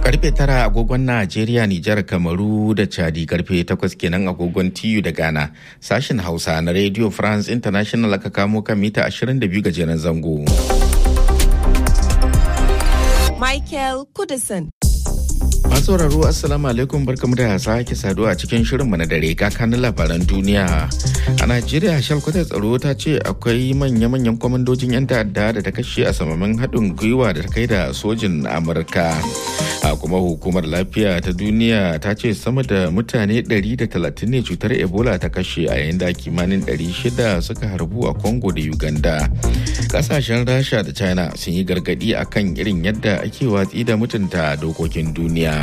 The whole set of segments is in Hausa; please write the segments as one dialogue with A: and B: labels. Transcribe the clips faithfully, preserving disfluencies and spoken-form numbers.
A: Karfe tara agogon Najeriya, Nijar, Kamaru da Chadi, karfe takwas kenan agogon T U da Ghana. Sashen Hausa na Radio France International aka kamo kan mita ashirin da biyu gajeren zango.
B: Michael Kudison.
A: Masu sauraro Assalamu alaikum, barkamu da sake saduwa a cikin shirinmu na dare kakanin labaran duniya. A Najeriya, shalkwatar tsaro ta ce akwai manya-manyan kwamandojin 'yan ta'adda da ta kashe a samamin haɗin gwiwa da ta kai da sojin Amurka. A kuma hukumar lafiya ta duniya ta ce sama da mutane ɗari da talatin ne cutar Ebola ta kashe a yayin da kimanin ɗari shida suka harbu a Congo da Uganda. Kasashen Rasha da China sun yi gargaɗi akan irin yadda ake watsi da mutunta dokokin duniya.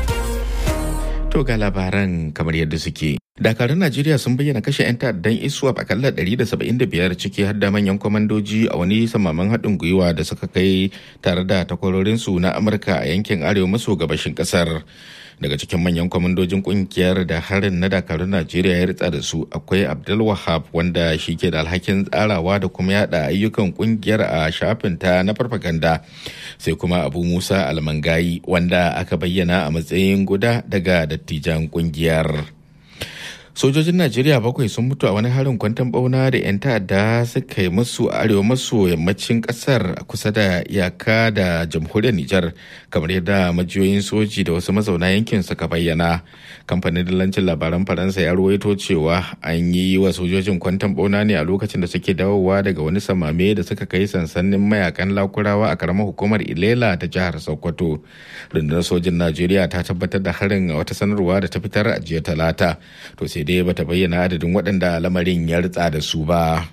A: To ga labaran kamar yadda suke. Dakarun Najeriya sun bayyana kashe 'yan ta'addan ISWAP akalla ɗari da saba'in da biyar ciki har da manyan kwamandoji a wani samaman haɗin gwiwa da suka kai tare da takwarorinsu na Amurka a yankin arewa maso gabashin ƙasar. Daga cikin manyan kwamandojin kungiyar da harin na dakarun Najeriya ya ritsa da su akwai Abdul Wahab, wanda shi ke da alhakin tsarawa da kuma yada ayyukan kungiyar a shafinta na farfaganda, sai kuma Abu Musa Almangayi, wanda aka bayyana a matsayin guda daga dattijan kungiyar. Sojojin Najeriya bakwai sun mutu a wani harin kwanton bauna da 'yan ta'adda suka yi musu a arewa maso yammacin kasar kusa da iyaka da jamhuriyar Nijar, kamar yadda majiyoyin soji da wasu mazauna yankin suka bayyana. Kamfanin dillancin labaran Faransa ya ruwaito cewa an yi wa sojojin kwanton bauna ne a lokacin da suke dawowa daga wani samame da suka kai sansanin mayakan Lakurawa a karamar hukumar Ilela ta jihar Sokoto. Rundunar sojin Najeriya ta tabbatar da harin a wata sanarwa da ta fitar a jiya Talata. To sai dai bata bayyana adadin waɗanda lamarin ya ritsa da su ba.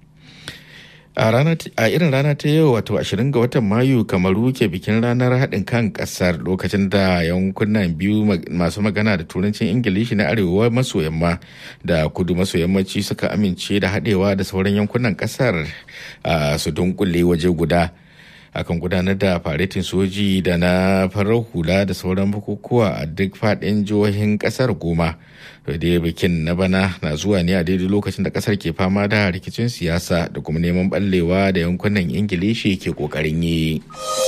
A: A irin rana ta yau, wato ashirin ga watan Mayu, Kamaru ke bikin ranar haɗin kan ƙasar, lokacin da yankunan biyu masu magana da turancin Ingilishi na arewa maso yamma da kudu maso yammaci suka amince da haɗewa da sauran yankunan ƙasar su dunkule waje guda. Akan gudanar da faretin soji da na farar hula da sauran bukukuwa a duk faɗin jihohin ƙasar goma. Dai bikin na bana na zuwa ne a daidai lokacin da ƙasar ke fama da rikicin siyasa da kuma neman ɓallewa da yankunan Ingilishi ke ƙoƙarin yi.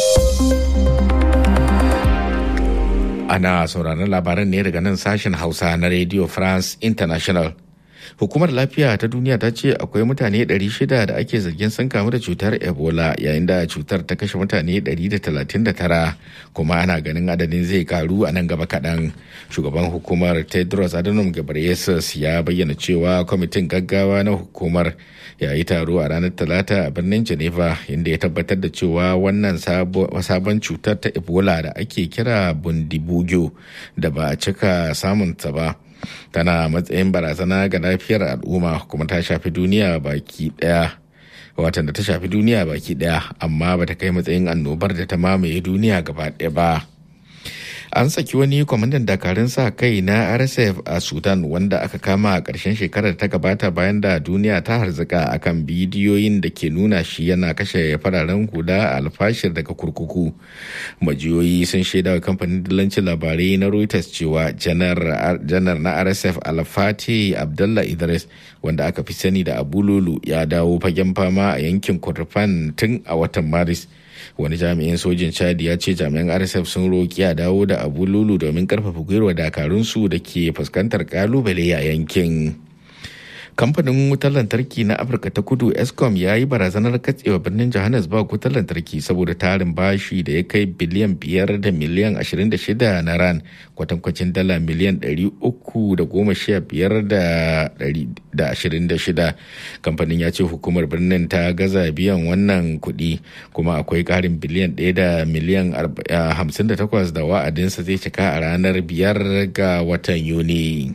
A: Ana sauraron labaran ne daga nan sashen Hausa na Radio France International. Hukumar lafiya ta duniya ta ce akwai mutane ɗari shida da ake zargin sun kamu da cutar Ebola, yayin da cutar ta kashe mutane ɗari da talatin da tara, kuma ana ganin adadin zai karu a nan gaba kaɗan. Shugaban hukumar Tedros Adhanom Ghebreyesus ya bayyana cewa kwamitin gaggawa na hukumar ya yi taro a ranar Talata a birnin Geneva, inda ya tabbatar da cewa wannan sabon cutar ta Ebola da ake kira Bundibugyo da ba a cika samunta ba, tana matsayin barazana ga lafiyar al'umma kuma ta shafi duniya baki daya watan da ta shafi duniya baki daya amma bata kai matsayin annobar da ta mamaye duniya gaba daya ba. An saki wani kwamandan dakarun sa kai na R S F a Sudan wanda aka kama a ƙarshen shekarar ta gabata bayan da duniya ta harzuka akan bidiyoyin da ke nuna shi yana kashe fararen hula a alfashir daga kurkuku. Majiyoyi sun shaida wa kamfanin dillancin labarai na Reuters cewa janar na R S F Alfati Abdullah Idris, wanda aka fi sani da Abu Lulu, ya dawo fagen fama a yankin Kordofan tun a watan Maris. Wani jami'in sojin Chad ya ce jami'an R S F sun roƙi a dawo da Abu Lulu domin karfafa gwiwar dakarunsu da ke fuskantar kalubale a yankin. Kamfanin wutar lantarki na Afirka ta Kudu Eskom ya yi barazanar katsewa birnin Johannesburg wutar lantarki saboda tarin bashi da ya kai biliyan biyar da miliyan ashirin da shida na ran, kwatankwacin dala miliyan ɗari uku da goma sha biyar da ashirin da shida. Kamfanin ya ce hukumar birnin ta gaza biyan wannan kuɗi, kuma akwai ƙarin biliyan ɗaya da miliyan hamsin da takwas da wa'adinsa zai cika a ranar biyar ga watan Yuni.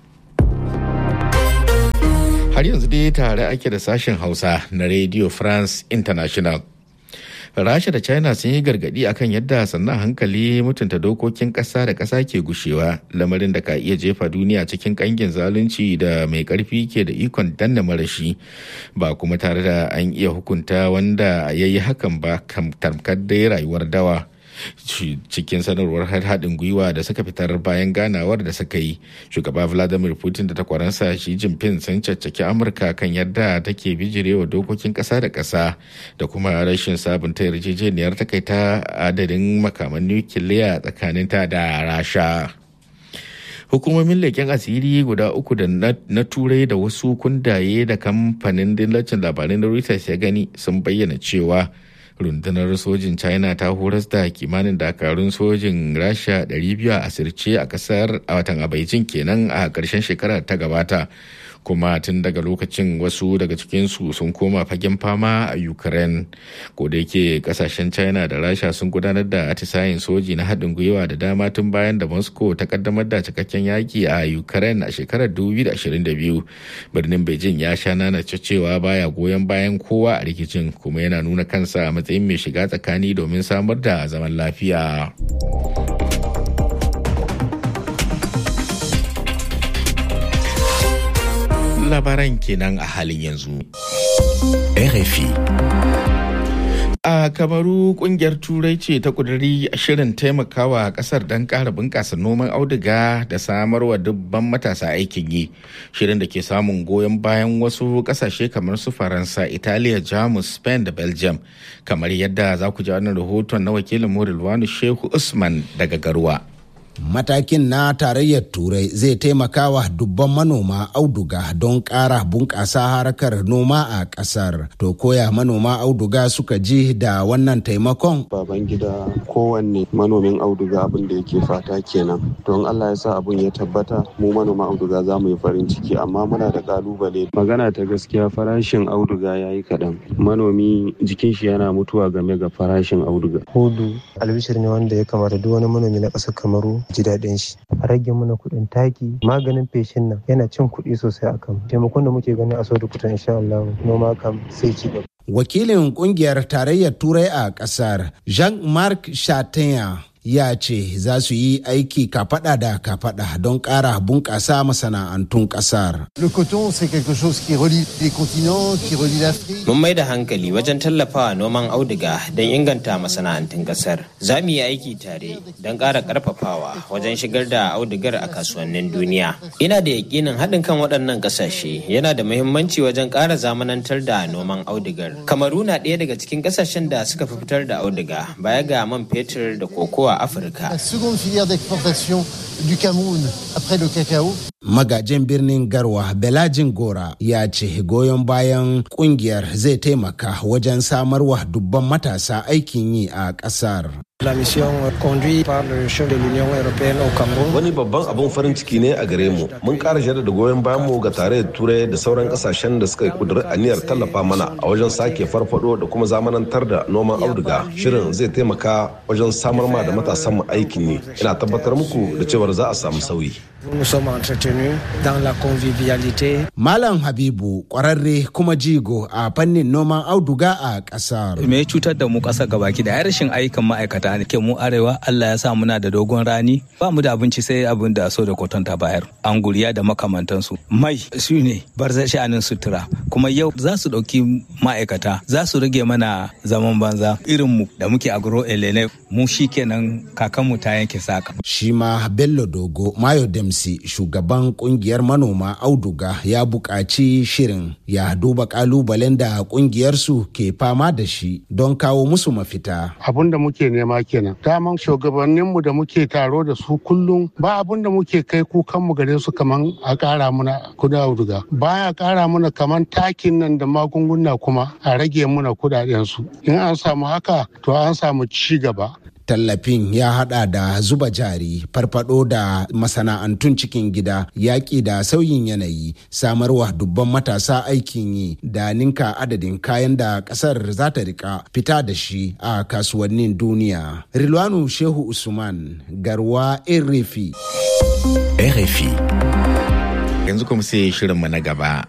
A: Har yanzu dai tare ake da sashen Hausa na Radio France International. Rasha da China sun yi gargadi akan yadda sannan hankali mutunta dokokin ƙasa da ƙasa ke gushewa, lamarin da ka iya jefa duniya cikin ƙangin zalunci da mai ƙarfi ke da ikon danna marashi, ba kuma tare da an iya hukunta wanda ya yi hakan ba, tamkar dai rayuwar dawa. Cikin sanarwar haɗin gwiwa da suka fitar bayan ganawar da suka yi, shugaba Vladimir Putin da takwaransa Xi Jinping sun caccaki Amurka kan yadda take bijirewa dokokin ƙasa da ƙasa da kuma rashin sabunta yarjejeniyar takaita adadin makaman nukiliya tsakaninta da Rasha. Hukumomin leƙen asiri guda uku da na turai da wasu kundaye da kamfanin dillacin labarai na Reuters ya gani sun bayyana cewa rundunar sojin China ta horas da kimanin dakarun sojin Rasha ɗari biyu a asirce a kasar a watan a Beijing kenan a ƙarshen shekarar ta gabata, kuma tun daga lokacin wasu daga cikinsu sun koma fagen fama a Ukraine. Ko da yake kasashen China da Rasha sun gudanar da atisayen soji na haɗin gwiwa da dama tun bayan da Moscow ta kaddamar da cikakken yaki a Ukraine a shekarar dubu biyu da ashirin da biyu, birnin Beijing ya sha nanace cewa baya goyon bayan kowa a rikicin, kuma yana nuna kansa a matsayin mai shiga tsakani domin samar da zaman lafiya. Labaran kenan a halin yanzu. R F I. A Kamaru, kungiyar Turai ce ta kuduri shirin taimakawa kasar don ƙara bunƙasa noman auduga da samarwa dubban matasa aikin yi. Shirin da ke samun goyon bayan wasu ƙasashe kamar su Faransa, Italiya, Jamus, Spain da Belgium. Kamar yadda za ku ji wannan rahoton na wakilin Murilwanu Shehu Usman daga Garuwa.
C: Matakin na tarayyar Turai zai taimaka wa dubban manoma auduga don ƙara bunƙasa harkar noma a ƙasar. To koya manoma auduga suka ji da wannan taimakon?
D: Baban gida kowanne manomin auduga abin da yake fata kenan. Don Allah ya sa abin ya tabbata mu manoma auduga za mu yi farin ciki, amma muna da ƙalubale. Magana ta gaskiya farashin auduga ya yi kaɗan. Manomi jikin shi yana mutuwa game ga farashin auduga.
E: Hudu albishir ne wanda ya kamata duk wani manomi na ƙasar Kamaru ji daɗin shi. A rage mana kuɗin taki, maganin feshin nan yana cin kuɗi sosai a kan taimakon da muke gani a sau da kutan insha Allah noma kam sai ci gaba.
C: Wakilin kungiyar tarayyar Turai a ƙasar Jean-Marc Chatanya ya ce za su yi aiki kafada da kafada don ƙara bunƙasa masana'antun ƙasar.
F: Mun mai da hankali wajen tallafawa noman auduga don inganta masana'antun ƙasar. Za mu yi aiki tare don ƙara ƙarfafawa wajen shigar da audugar a kasuwannin duniya. Ina da yaƙinin haɗin kan waɗannan ƙasashe yana da muhimmanci wajen ƙara zamanantar da noman audugar. Kamaru na ɗaya daga cikin ƙasashen da suka fi fitar da auduga baya ga man fetur da kokowa Afirka.
C: Magajin birnin Garwa Belajin Gora ya ce goyon bayan kungiyar zai taimaka wajen samarwa dubban matasa aikin yi a ƙasar.
G: Wani babban abun farin ciki ne a gare mu. Mun ƙara jaddada goyon bayan mu ga tarayyar Turai da sauran ƙasashen da suka kuduri aniyar tallafa mana a wajen sake farfado da kuma zamanantar da noman auduga. Shirin zai taimaka wajen samar ma da matasan mu aikin yi. Ina tabbatar muku da cewar za a samu sauyi.
C: Malam Habibu ƙwararre kuma jigo a fannin noman auduga a ƙasar.
H: Me ya cutar da mu ƙasa gabaki da rashin ayyukan ma'aikata ne ke mu arewa Allah ya sa muna da dogon rani ba mu da abinci sai abin da so da koton ta bayar an guriya da makamantansu mai su ne barzai sha'anin sutura kuma yau za su ɗauki ma'aikata za su rage mana zaman banza irin mu da muke agro elene mu shikenan kakanmu ta yanke saka.
C: Shi ma Bello Dogo Mayo Demsi shugaban kungiyar manoma auduga ya buƙaci shirin ya duba ƙalubalen da ƙungiyarsu ke fama da shi don kawo musu mafita.
I: Abin da muke nema kenan. Daman shugabanninmu da muke taro da su kullum ba abin da muke kai kukanmu gare su kaman a ƙara muna kudin auduga. Baya ƙara muna kaman takin nan da magunguna kuma a rage muna kudadensu. In an samu haka to an samu ci gaba.
C: Tallafin ya hada da zuba jari, farfado da masana'antun cikin gida, yaƙi da sauyin yanayi, samarwa dubban matasa aikin yi da ninka adadin kayan da ƙasar za ta rika fita da shi a kasuwannin duniya. Rilwanu Shehu Usman, Garwa R F I.
A: R F I. Yanzu kuma sai shirinmu na gaba.